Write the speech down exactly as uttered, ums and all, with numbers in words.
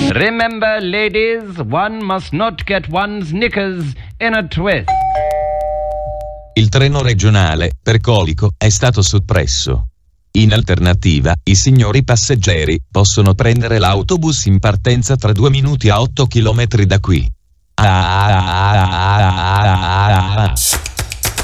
Remember, ladies, one must not get one's knickers in a twist. Il treno regionale per Colico è stato soppresso. In alternativa, i signori passeggeri possono prendere l'autobus in partenza tra due minuti a otto chilometri da qui. Ah, ah, ah, ah, ah, ah, ah.